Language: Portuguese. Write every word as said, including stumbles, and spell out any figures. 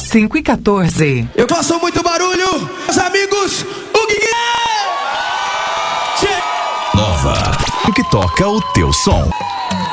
cinco e quatorze. Eu faço muito barulho, meus amigos, o Guiguê! Nova, o que toca o teu som.